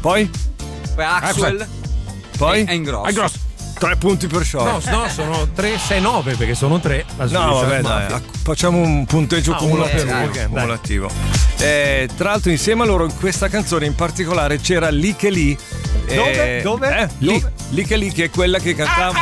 Poi Axwell. Poi? È in grosso. 3 punti per Short. No, sono 3, 6, 9 perché sono 3. No, vabbè, dai, facciamo un punteggio cumulativo. Tra l'altro, insieme a loro, in questa canzone in particolare c'era Lì che Lì. Dove? Lì che Lì, che è quella che cantava.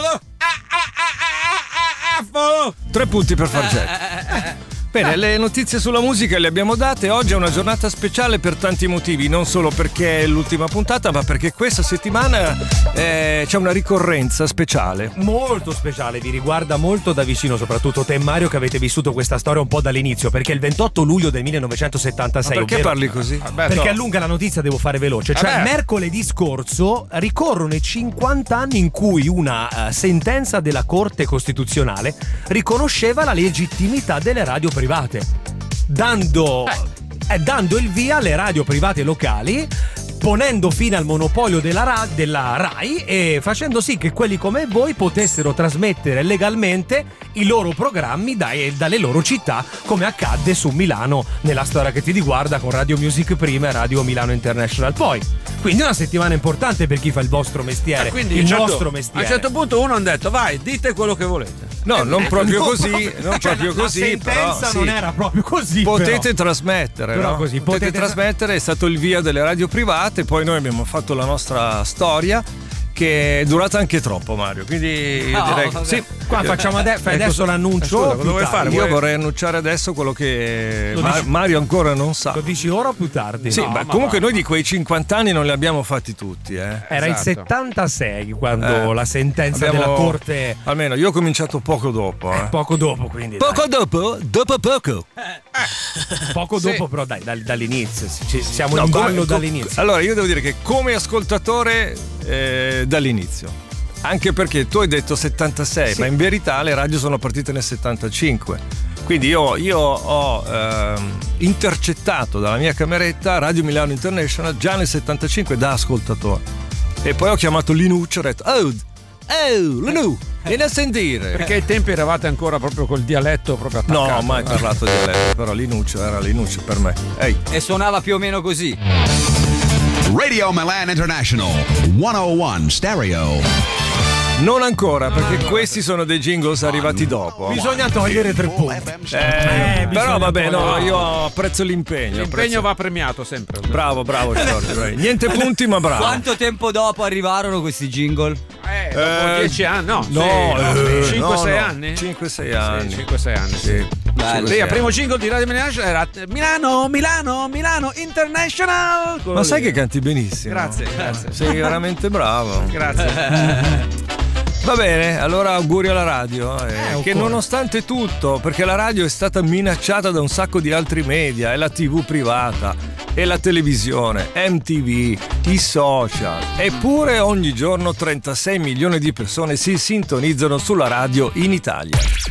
3 punti per Fargetto. Bene, le notizie sulla musica le abbiamo date. Oggi è una giornata speciale per tanti motivi, non solo perché è l'ultima puntata, ma perché questa settimana c'è una ricorrenza speciale. Molto speciale, vi riguarda molto da vicino, soprattutto te Mario che avete vissuto questa storia un po' dall'inizio, perché il 28 luglio del 1976. Ma perché parli così? Perché allunga la notizia, devo fare veloce. Cioè, mercoledì scorso ricorrono i 50 anni in cui una sentenza della Corte Costituzionale riconosceva la legittimità delle radio private, dando il via alle radio private locali, ponendo fine al monopolio della RAI e facendo sì che quelli come voi potessero trasmettere legalmente i loro programmi dalle loro città, come accadde su Milano nella storia che ti riguarda con Radio Music prima e Radio Milano International poi. Quindi una settimana importante per chi fa il vostro mestiere, il nostro mestiere. A un certo punto uno ha detto vai, dite quello che volete. No, non proprio così, non proprio così. La sentenza però, non era proprio così. Potete trasmettere, però no? così, potete trasmettere, è stato il via delle radio private, poi noi abbiamo fatto la nostra storia che è durata anche troppo, Mario, quindi io direi che sì. Qua facciamo adesso l'annuncio. Cosa vuoi fare? Io vorrei annunciare adesso quello che Mario ancora non sa. Lo dici ora o più tardi? Sì, ma comunque noi di quei 50 anni non li abbiamo fatti tutti, Era il 76 quando la sentenza della Corte. Almeno io ho cominciato poco dopo. Poco dopo, quindi. Poco dopo? Dopo poco. Poco dopo, però dall'inizio. Siamo in ballo dall'inizio. Allora, io devo dire che come ascoltatore dall'inizio. Anche perché tu hai detto 76, ma in verità le radio sono partite nel 75. Quindi io ho intercettato dalla mia cameretta Radio Milano International già nel 75 da ascoltatore. E poi ho chiamato Linuccio e ho detto Linu, vieni a sentire. Perché ai tempi eravate ancora proprio col dialetto proprio attaccato. No, mai parlato dialetto, però Linuccio era Linuccio per me. E suonava più o meno così. Radio Milan International 101 Stereo. Non ancora, perché questi sono dei jingles arrivati dopo. Bisogna togliere 3 punti. Però vabbè, no, io apprezzo l'impegno. L'impegno va premiato sempre. Bravo, Giorgio. Niente punti, ma bravo. Quanto tempo dopo arrivarono questi jingle? Dopo 10 anni, no? 5-6 anni? 5-6 anni. 5-6 anni, sì. Bello. Il primo jingle di Radio Milano era Milano International. Ma sai che canti benissimo. Grazie. Sei veramente bravo. Grazie. Va bene, allora auguri alla radio, che nonostante tutto, perché la radio è stata minacciata da un sacco di altri media, è la TV privata, è la televisione, MTV, i social, eppure ogni giorno 36 milioni di persone si sintonizzano sulla radio in Italia.